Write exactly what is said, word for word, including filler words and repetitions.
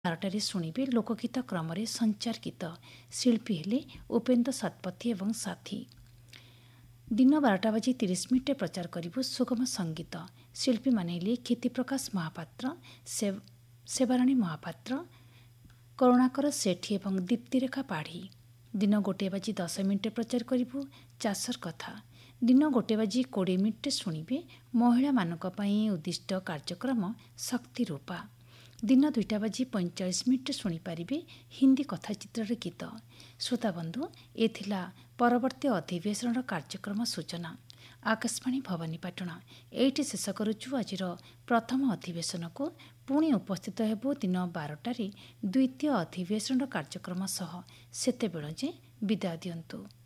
ବାରଟାରେ ଶୁଣିବେ ଲୋକଗୀତ କ୍ରମରେ ସଞ୍ଚାର ଗୀତ। ଶିଳ୍ପୀ ହେଲେ ଉପେନ୍ଦ୍ର ଶତପଥୀ ଏବଂ ସାଥୀ। ଦିନ ବାରଟା ବାଜି ତିରିଶ ମିନିଟ୍ରେ ପ୍ରଚାର କରିବୁ ସୁଗମ ସଙ୍ଗୀତ। ଶିଳ୍ପୀମାନେ ହେଲେ କ୍ଷିତିପ୍ରକାଶ ମହାପାତ୍ର, ସେବାରାଣୀ ମହାପାତ୍ର, କରୁଣାକର ସେଠୀ ଏବଂ ଦୀପ୍ତିରେଖା ପାଢ଼ୀ। ଦିନ ଗୋଟିଏ ବାଜି ଦଶ ମିନିଟ୍ରେ ପ୍ରଚାର କରିବୁ ଚାଷର କଥା। ଦିନ ଗୋଟିଏ ବାଜି କୋଡ଼ିଏ ମିନିଟ୍ରେ ଶୁଣିବେ ମହିଳାମାନଙ୍କ ପାଇଁ ଉଦ୍ଦିଷ୍ଟ କାର୍ଯ୍ୟକ୍ରମ ଶକ୍ତି ରୂପା। ଦିନ ଦୁଇଟା ବାଜି ପଇଁଚାଳିଶ ମିନିଟ୍ରେ ଶୁଣିପାରିବେ ହିନ୍ଦୀ କଥାଚିତ୍ରର ଗୀତ। ଶ୍ରୋତାବନ୍ଧୁ, ଏ ଥିଲା ପରବର୍ତ୍ତୀ ଅଧିବେଶନର କାର୍ଯ୍ୟକ୍ରମ ସୂଚନା। ଆକାଶବାଣୀ ଭବାନୀପାଟଣା। ଏଇଠି ଶେଷ କରୁଛୁ ଆଜିର ପ୍ରଥମ ଅଧିବେଶନକୁ। ପୁଣି ଉପସ୍ଥିତ ହେବୁ ଦିନ ବାରଟାରେ ଦ୍ୱିତୀୟ ଅଧିବେଶନର କାର୍ଯ୍ୟକ୍ରମ ସହ। ସେତେବେଳ ଯାଏଁ ବିଦାୟ ଦିଅନ୍ତୁ।